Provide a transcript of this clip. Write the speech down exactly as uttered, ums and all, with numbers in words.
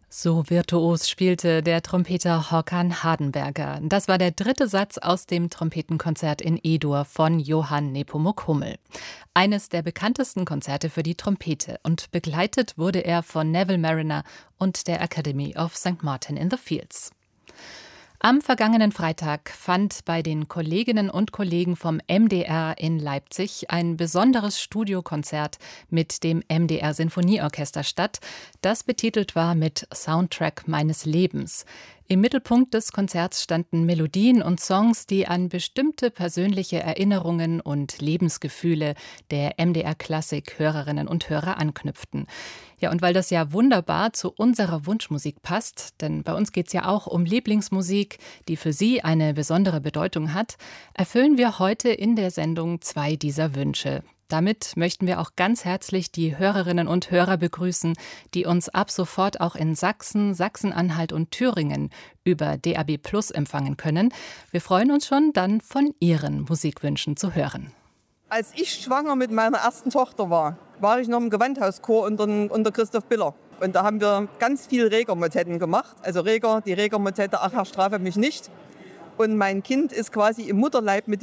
So virtuos spielte der Trompeter Håkan Hardenberger. Das war der dritte Satz aus dem Trompetenkonzert in E-Dur von Johann Nepomuk Hummel. Eines der bekanntesten Konzerte für die Trompete, und begleitet wurde er von Neville Marriner und der Academy of Sankt Martin in the Fields. Am vergangenen Freitag fand bei den Kolleginnen und Kollegen vom M D R in Leipzig ein besonderes Studiokonzert mit dem M D R Sinfonieorchester statt, das betitelt war mit Soundtrack meines Lebens. Im Mittelpunkt des Konzerts standen Melodien und Songs, die an bestimmte persönliche Erinnerungen und Lebensgefühle der M D R-Klassik-Hörerinnen und Hörer anknüpften. Ja, und weil das ja wunderbar zu unserer Wunschmusik passt, denn bei uns geht es ja auch um Lieblingsmusik, die für Sie eine besondere Bedeutung hat, erfüllen wir heute in der Sendung zwei dieser Wünsche. Damit möchten wir auch ganz herzlich die Hörerinnen und Hörer begrüßen, die uns ab sofort auch in Sachsen, Sachsen-Anhalt und Thüringen über D A B Plus empfangen können. Wir freuen uns schon, dann von Ihren Musikwünschen zu hören. Als ich schwanger mit meiner ersten Tochter war, war ich noch im Gewandhauschor unter, unter Christoph Biller. Und da haben wir ganz viel Reger-Motetten gemacht. Also Reger, die Reger-Motette, ach Herr, strafe mich nicht. Und mein Kind ist quasi im Mutterleib mit